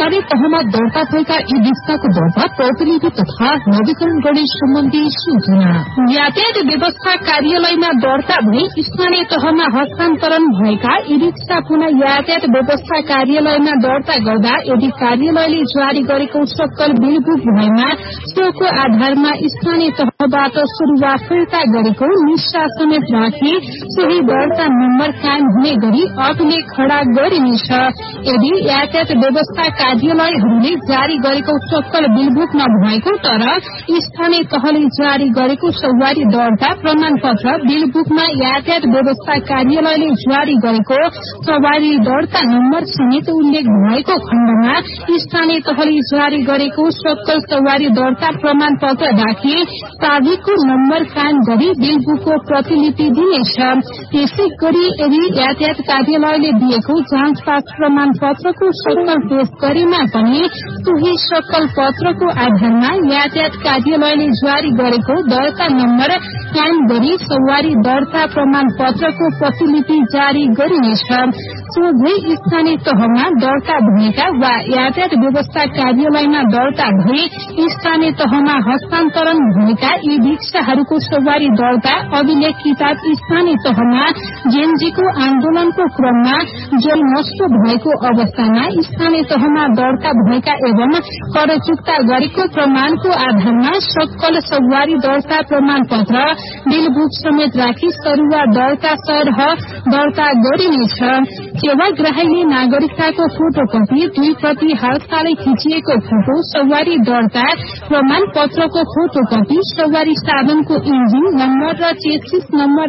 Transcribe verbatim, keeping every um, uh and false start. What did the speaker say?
स्थानीय तहमा दर्ता भएका यी रिक्साको दर्ता प्रतिलिपि तथा नवीकरण गर्ने सम्बन्धी सूचना। यातायात व्यवस्था कार्यालयमा दर्ता भई स्थानीय तहमा हस्तान्तरण भएका यी रिक्सा पुनः यातायात व्यवस्था कार्यालयमा दर्ता गर्दा यदि कार्यालयले जारी गरेको सक्कल बिल बुक भएमा सोको आधारमा स्थानीय तहबाट सरुवा फिर्ता गरेको निशा समेत राखी सोही दर्ता नम्बर कायम हुने गरी अभिलेख खड़ा गरिनेछ। यदि यातायात व्यवस्था कार्यालयहरूले जारी गरेको सक्कल बिल बुक नभएको तर स्थानीय तहले जारी गरेको सवारी दर्ता प्रमाण पत्र बिल बुकमा यातायात व्यवस्था कार्यालयले जारी गरेको सवारी दर्ता नम्बर समेत उल्लेख भएको खण्डमा स्थानीय तहले जारी गरेको सक्कल सवारी दर्ता प्रमाण पत्र राखी ताबिकको नम्बर कायम गरी बिल बुकको प्रतिलिपि दिनेछ। त्यसै गरी यदि यातायात कार्यालयले दिएको जाँच पास प्रमाण पत्रको सक्कल पेश गरेमा पनि सोही सक्कल पत्रको आधारमा यातायात कार्यालयले जारी गरेको दर्ता नम्बर कायम गरी सवारी दर्ता प्रमाण पत्रको प्रतिलिपि जारी गरिनेछ। सोझै स्थानीय तहमा दर्ता भएका वा यातायात व्यवस्था कार्यालयमा दर्ता भए स्थानीय तहमा हस्तान्तरण भएका यी रिक्साहरूको सवारी दर्ता अभिलेख किताब स्थानीय तहमा जेएनजीको आन्दोलनको क्रममा जल नष्ट भएको अवस्थामा स्थानीय तहमा दर्ता भएका एवं कर चुक्ता गरेको प्रमाणको आधारमा सक्कल सवारी दर्ता प्रमाण पत्र बिल बुक समेत राखी सरुवा दर्ता सरह दर्ता गरिनेछ। सेवाग्राहीले नागरिकताको फोटोकपी दुई प्रति हालसालै खिचिएको फोटो सवारी दर्ता प्रमाण पत्रको फोटोकपी सवारी साधनको इन्जिन नम्बर र चेसिस नम्बर